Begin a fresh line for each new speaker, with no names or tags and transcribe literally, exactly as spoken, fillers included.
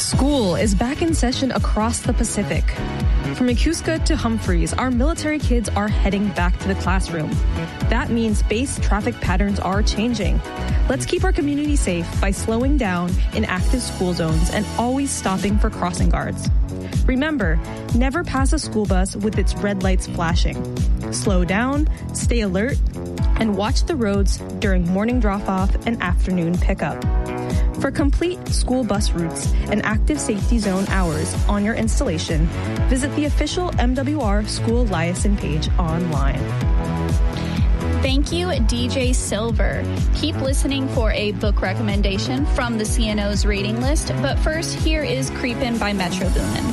School is back in session across the Pacific. From Yokosuka to Humphreys, our military kids are heading back to the classroom. That means base traffic patterns are changing. Let's keep our community safe by slowing down in active school zones and always stopping for crossing guards. Remember, never pass a school bus with its red lights flashing. Slow down, stay alert, and watch the roads during morning drop-off and afternoon pickup. For complete school bus routes and active safety zone hours on your installation, visit the official M W R School Liaison page online.
Thank you, D J Silver. Keep listening for a book recommendation from the C N O's reading list, but first, here is Creepin' by Metro Boomin'.